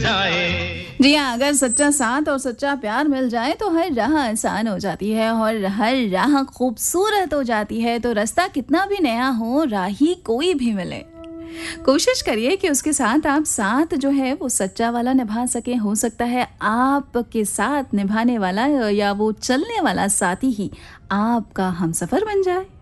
जी हाँ, अगर सच्चा साथ और सच्चा प्यार मिल जाए तो हर राह आसान हो जाती है और हर राह खूबसूरत हो जाती है। तो रास्ता कितना भी नया हो, राही कोई भी मिले, कोशिश करिए कि उसके साथ आप साथ जो है वो सच्चा वाला निभा सकें। हो सकता है आपके साथ निभाने वाला या वो चलने वाला साथी ही आपका हमसफर बन जाए।